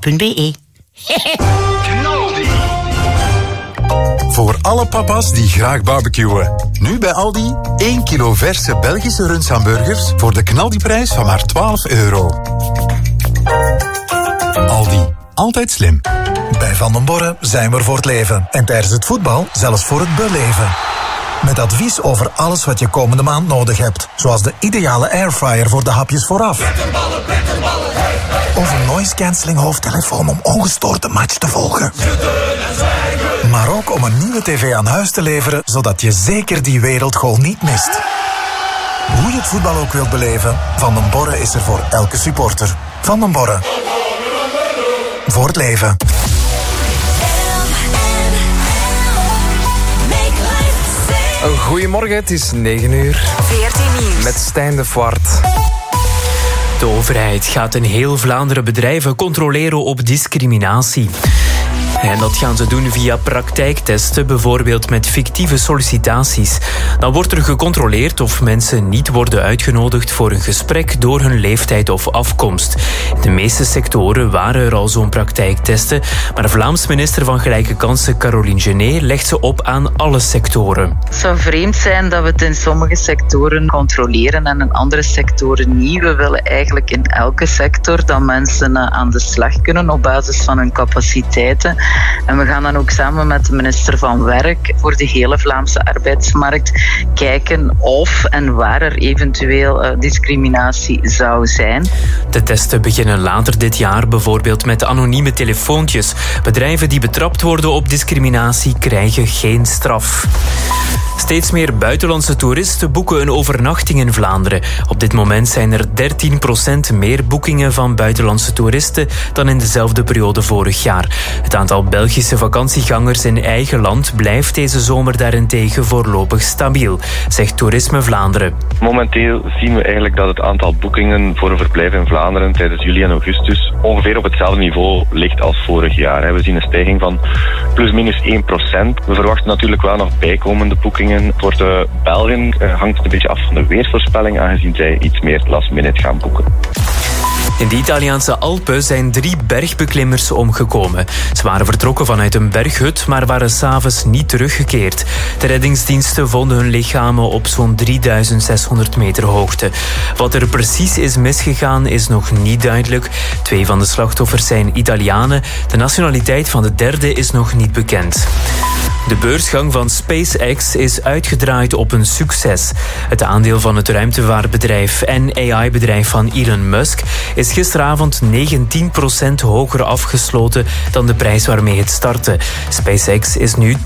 knaldi.be. Voor alle papa's die graag barbecuen. Nu bij Aldi 1 kilo verse Belgische rundshamburgers voor de knaldiprijs van maar €12. Aldi, altijd slim. Bij Van den Borre zijn we er voor het leven. En tijdens het voetbal zelfs voor het beleven. Met advies over alles wat je komende maand nodig hebt. Zoals de ideale airfryer voor de hapjes vooraf. Of een noise-cancelling hoofdtelefoon om ongestoord de match te volgen. Maar ook om een nieuwe tv aan huis te leveren, zodat je zeker die wereldgoal niet mist. Hoe je het voetbal ook wilt beleven, Van den Borre is er voor elke supporter. Van den Borre. Voor het leven. Goedemorgen, het is 9:00. 14 nieuws. Met Stijn de Voort. De overheid gaat in heel Vlaanderen bedrijven controleren op discriminatie. En dat gaan ze doen via praktijktesten, bijvoorbeeld met fictieve sollicitaties. Dan wordt er gecontroleerd of mensen niet worden uitgenodigd voor een gesprek door hun leeftijd of afkomst. In de meeste sectoren waren er al zo'n praktijktesten, maar de Vlaams minister van Gelijke Kansen, Caroline Genet, legt ze op aan alle sectoren. Het zou vreemd zijn dat we het in sommige sectoren controleren en in andere sectoren niet. We willen eigenlijk in elke sector dat mensen aan de slag kunnen op basis van hun capaciteiten. En we gaan dan ook samen met de minister van Werk voor de hele Vlaamse arbeidsmarkt kijken of en waar er eventueel discriminatie zou zijn. De testen beginnen later dit jaar, bijvoorbeeld met anonieme telefoontjes. Bedrijven die betrapt worden op discriminatie krijgen geen straf. Steeds meer buitenlandse toeristen boeken een overnachting in Vlaanderen. Op dit moment zijn er 13% meer boekingen van buitenlandse toeristen dan in dezelfde periode vorig jaar. Het aantal Belgische vakantiegangers in eigen land blijft deze zomer daarentegen voorlopig stabiel, zegt Toerisme Vlaanderen. Momenteel zien we eigenlijk dat het aantal boekingen voor een verblijf in Vlaanderen tijdens juli en augustus ongeveer op hetzelfde niveau ligt als vorig jaar. We zien een stijging van plus-minus 1%. We verwachten natuurlijk wel nog bijkomende boekingen. Voor de Belgen hangt het een beetje af van de weersvoorspelling, aangezien zij iets meer last minute gaan boeken. In de Italiaanse Alpen zijn 3 bergbeklimmers omgekomen. Ze waren vertrokken vanuit een berghut, maar waren 's avonds niet teruggekeerd. De reddingsdiensten vonden hun lichamen op zo'n 3600 meter hoogte. Wat er precies is misgegaan is nog niet duidelijk. 2 van de slachtoffers zijn Italianen. De nationaliteit van de derde is nog niet bekend. De beursgang van SpaceX is uitgedraaid op een succes. Het aandeel van het ruimtevaartbedrijf en AI-bedrijf van Elon Musk is gisteravond 19% hoger afgesloten dan de prijs waarmee het startte. SpaceX is nu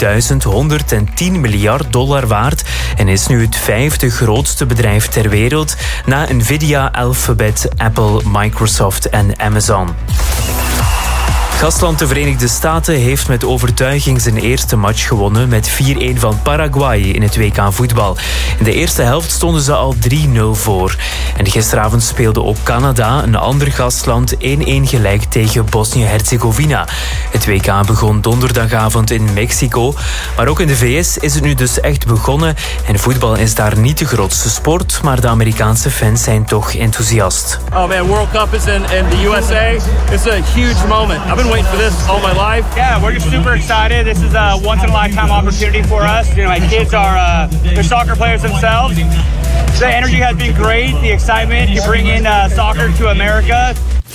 $2110 miljard waard en is nu het 5e grootste bedrijf ter wereld na Nvidia, Alphabet, Apple, Microsoft en Amazon. Gastland de Verenigde Staten heeft met overtuiging zijn eerste match gewonnen met 4-1 van Paraguay in het WK voetbal. In de eerste helft stonden ze al 3-0 voor. En gisteravond speelde ook Canada, een ander gastland, 1-1 gelijk tegen Bosnië-Herzegovina. Het WK begon donderdagavond in Mexico. Maar ook in de VS is het nu dus echt begonnen. En voetbal is daar niet de grootste sport, maar de Amerikaanse fans zijn toch enthousiast. Oh man, World Cup is in the USA. It's a huge moment. I've been waiting for this all my life. Yeah, we're just super excited. This is a once-in-a-lifetime opportunity for us. You know, my kids are they're soccer players themselves. The energy has been great. The excitement to bring in soccer to America.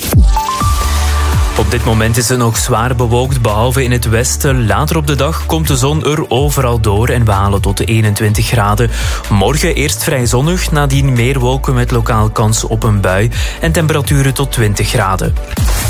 Op dit moment is het nog zwaar bewolkt, behalve in het westen. Later op de dag komt de zon er overal door en we halen tot de 21 graden. Morgen eerst vrij zonnig, nadien meer wolken met lokaal kans op een bui en temperaturen tot 20 graden.